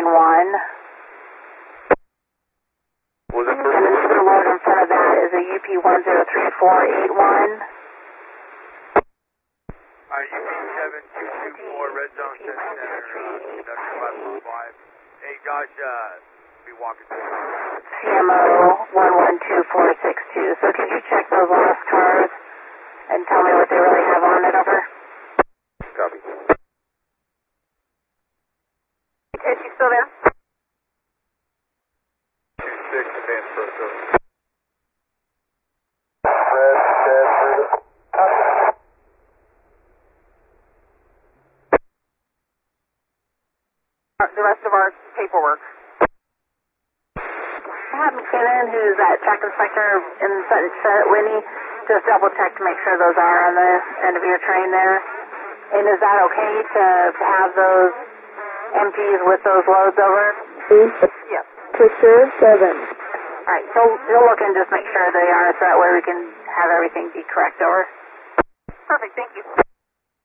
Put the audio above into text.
Was it And the number load in front of that is a UP103481. UP7224 Red Zone 10 Center, production 515. Hey, Josh, be walking through. CMO 112462. So could you check those last cars and tell me what they really have on it, over? Copy. Is she still there? 26 advance first. The rest of our paperwork. Pat McKinnon, who's that track inspector in Whitney, just double check to make sure those are on the end of your train there. And is that okay to have those empties with those loads over? Yep. Picture 7. Alright, so you'll look and just make sure they are so that way we can have everything be correct over. Perfect, thank you.